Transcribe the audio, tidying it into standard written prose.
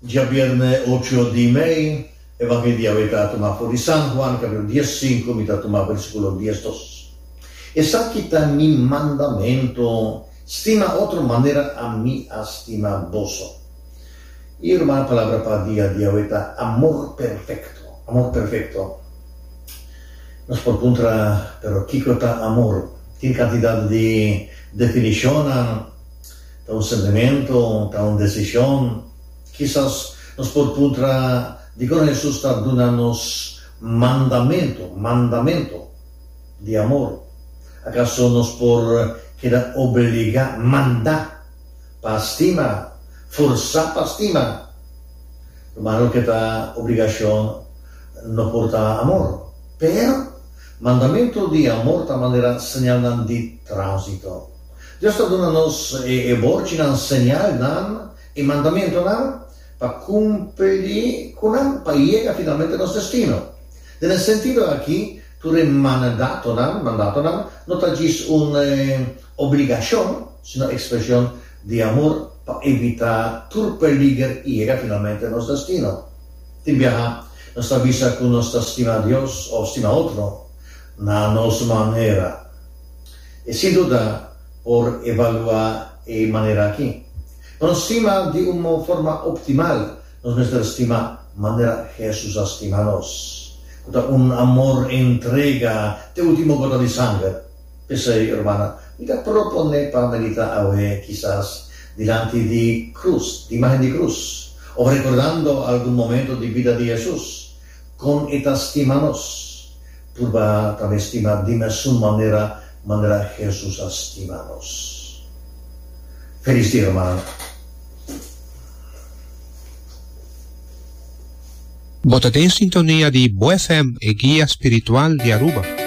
Día viernes 8 de mayo, Evangelio está tomado de San Juan, capítulo 15, mitad tomado versículo 12. Esa quita mi mandamento, estima otra manera a mí estima vos. Y hermana palabra para día está amor perfecto. Amor perfecto. Nos por contra, pero ¿qué está amor? Tiene cantidad de definición, da un sentimiento, da una decisión. Quizás nos por contra, digo Jesús está dando mandamento de amor. ¿Acaso nos por queda obligar, mandar, para estima, forzar para estima? Hermano, que esta obligación no porta amor. Pero, mandamento de amor de manera señal de tránsito. Dios está dando una señal y mandamento para cumplir con para llegar finalmente a nuestro destino. En el sentido aquí, tu mandato no es una obligación, sino expresión de amor para evitar tu peligro y llegar finalmente a nuestro destino. Te viaja, nos avisa que nos estima a Dios o estima a otro, na nuestra manera. Y sin duda, por evaluar de manera aquí. Nos estima de una forma optimal, nuestra estima manera Jesús estima a nos. Un amor entrega de último gota de sangre. Pensé, hermana, y te propone para meditar hoy quizás delante de cruz, de imagen de cruz, o recordando algún momento de vida de Jesús, con esta estima nos, turba también estima de su manera Jesús estima nos. Feliz día, hermano. Votate in sintonia di Bo FM e Guia Spiritual di Aruba.